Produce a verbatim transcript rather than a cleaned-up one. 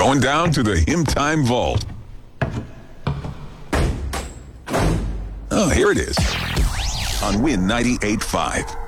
Going down to the Hymn Time Vault. Oh, here it is on Win ninety-eight point five.